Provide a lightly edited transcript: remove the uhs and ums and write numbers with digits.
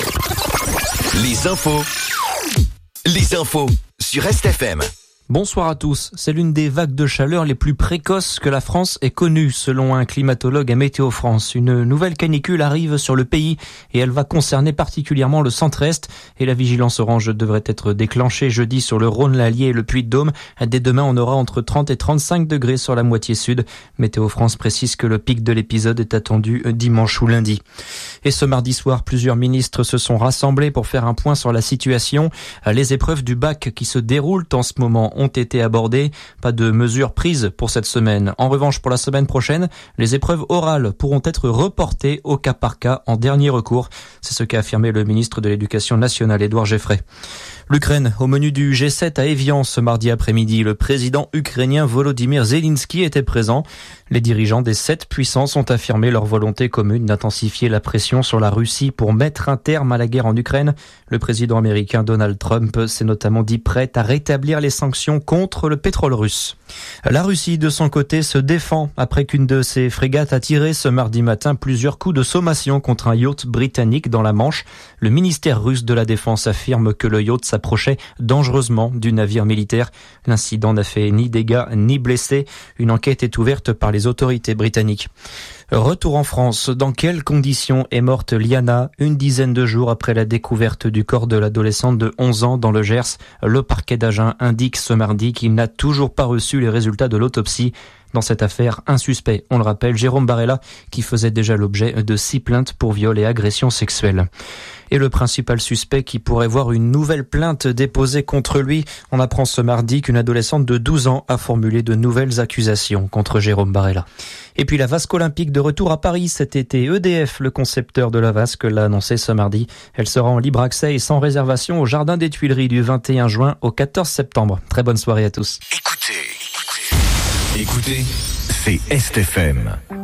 Les infos sur RestFM. Bonsoir à tous. C'est l'une des vagues de chaleur les plus précoces que la France ait connues, selon un climatologue à Météo France. Une nouvelle canicule arrive sur le pays et elle va concerner particulièrement le centre-est. Et la vigilance orange devrait être déclenchée jeudi sur le Rhône, l'Allier et le Puy-de-Dôme. Dès demain, on aura entre 30 et 35 degrés sur la moitié sud. Météo France précise que le pic de l'épisode est attendu dimanche ou lundi. Et ce mardi soir, plusieurs ministres se sont rassemblés pour faire un point sur la situation. Les épreuves du bac qui se déroulent en ce moment ont été abordées. Pas de mesures prises pour cette semaine. En revanche, pour la semaine prochaine, les épreuves orales pourront être reportées au cas par cas en dernier recours. C'est ce qu'a affirmé le ministre de l'Éducation nationale, Édouard Geoffrey. L'Ukraine, au menu du G7 à Évian ce mardi après-midi. Le président ukrainien Volodymyr Zelensky était présent. Les dirigeants des 7 puissances ont affirmé leur volonté commune d'intensifier la pression sur la Russie pour mettre un terme à la guerre en Ukraine. Le président américain Donald Trump s'est notamment dit prêt à rétablir les sanctions contre le pétrole russe. La Russie, de son côté, se défend après qu'une de ses frégates a tiré ce mardi matin plusieurs coups de sommation contre un yacht britannique dans la Manche. Le ministère russe de la Défense affirme que le yacht s'approchait dangereusement du navire militaire. L'incident n'a fait ni dégâts ni blessés. Une enquête est ouverte par les autorités britanniques. Retour en France. Dans quelles conditions est morte Liana une dizaine de jours après la découverte du corps de l'adolescente de 11 ans dans le Gers? Le parquet d'Agen indique ce mardi qu'il n'a toujours pas reçu les résultats de l'autopsie. Dans cette affaire, un suspect, on le rappelle, Jérôme Barella, qui faisait déjà l'objet de 6 plaintes pour viol et agression sexuelle. Et le principal suspect qui pourrait voir une nouvelle plainte déposée contre lui. On apprend ce mardi qu'une adolescente de 12 ans a formulé de nouvelles accusations contre Jérôme Barella. Et puis la Vasque olympique de retour à Paris cet été. EDF, le concepteur de la Vasque, l'a annoncé ce mardi. Elle sera en libre accès et sans réservation au Jardin des Tuileries du 21 juin au 14 septembre. Très bonne soirée à tous. Écoutez, c'est RestFM.